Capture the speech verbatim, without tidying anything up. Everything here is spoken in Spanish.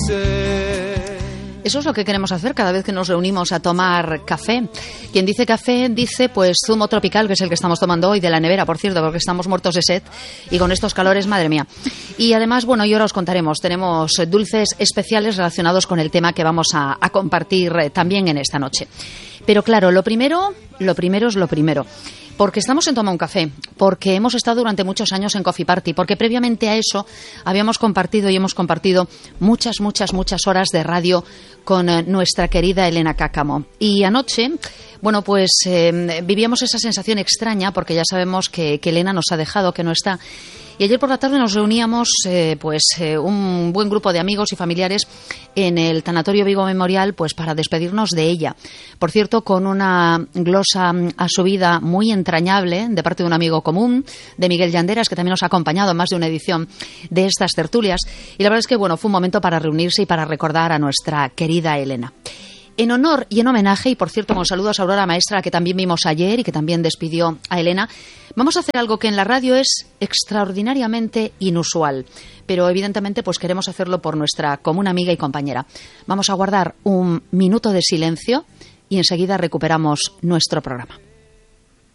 Eso es lo que queremos hacer cada vez que nos reunimos a tomar café. Quien dice café dice pues zumo tropical, que es el que estamos tomando hoy de la nevera, por cierto, porque estamos muertos de sed y con estos calores, madre mía. Y además, bueno, y ahora os contaremos, tenemos dulces especiales relacionados con el tema que vamos a, a compartir también en esta noche. Pero claro, lo primero, lo primero es lo primero. Porque estamos en Toma un Café, porque hemos estado durante muchos años en Coffee Party, porque previamente a eso habíamos compartido y hemos compartido muchas, muchas, muchas horas de radio con eh, nuestra querida Elena Cáccamo. Y anoche, bueno, pues eh, vivíamos esa sensación extraña, porque ya sabemos que, que Elena nos ha dejado, que no está. Y ayer por la tarde nos reuníamos eh, pues eh, un buen grupo de amigos y familiares en el Tanatorio Vigo Memorial pues para despedirnos de ella. Por cierto, con una glosa a su vida muy entrañable de parte de un amigo común, de Miguel Llanderas, que también nos ha acompañado en más de una edición de estas tertulias. Y la verdad es que bueno, fue un momento para reunirse y para recordar a nuestra querida Elena. En honor y en homenaje, y por cierto con saludos a Aurora Maestra, que también vimos ayer y que también despidió a Elena, vamos a hacer algo que en la radio es extraordinariamente inusual, pero evidentemente pues queremos hacerlo por nuestra común amiga y compañera. Vamos a guardar un minuto de silencio y enseguida recuperamos nuestro programa.